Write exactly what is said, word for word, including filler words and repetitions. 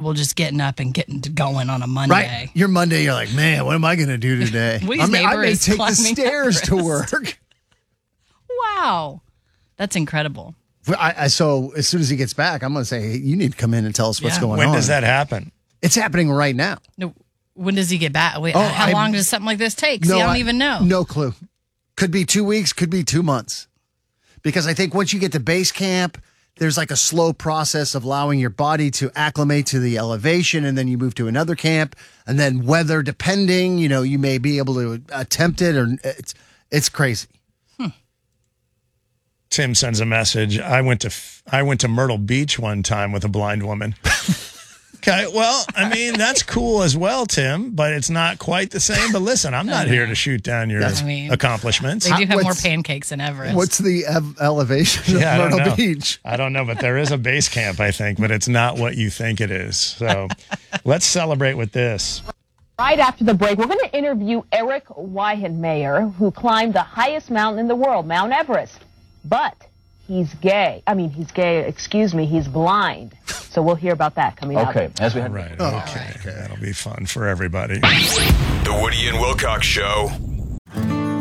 trouble just getting up and getting to going on a Monday. Right. Your Monday, you're like, man, what am I going to do today? Woody's I mean, I neighbor may is take the climbing stairs to Everest. work. Wow. That's incredible. I, I, so as soon as he gets back, I'm going to say, hey, you need to come in and tell us what's Yeah. going When on. does that happen? It's happening right now. No, when does he get back? Wait, Oh, how I- long does something like this take? See, I don't even know. No clue. Could be two weeks, could be two months. Because I think once you get to base camp, there's like a slow process of allowing your body to acclimate to the elevation, and then you move to another camp, and then weather depending, you know, you may be able to attempt it, or it's it's crazy. Tim sends a message. I went to I went to Myrtle Beach one time with a blind woman. Okay, well, I mean, that's cool as well, Tim, but it's not quite the same. But listen, I'm not here to shoot down your I mean, accomplishments. They do have more What's- pancakes than Everest. What's the ev- elevation Yeah, I of don't Myrtle know. Beach? I don't know, but there is a base camp, I think, but it's not what you think it is. So let's celebrate with this. Right after the break, we're going to interview Eric Weihenmayer, who climbed the highest mountain in the world, Mount Everest. But he's gay. I mean, he's gay, excuse me, he's blind. So we'll hear about that coming up. Okay, as we All had right, okay. That'll be fun for everybody. The Woody and Wilcox Show.